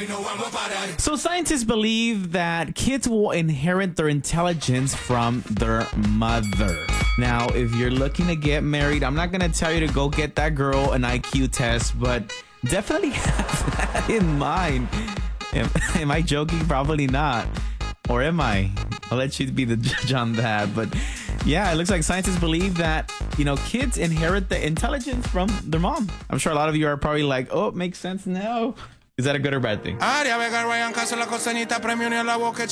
So scientists believe that kids will inherit their intelligence from their mother. Now, if you're looking to get married, I'm not going to tell you to go get that girl an IQ test, but definitely have that in mind. Am I joking? Probably not. Or am I? I'll let you be the judge on that. But yeah, it looks like scientists believe that, kids inherit the intelligence from their mom. I'm sure a lot of you are probably like, oh, it makes sense now. Is that a good or bad thing?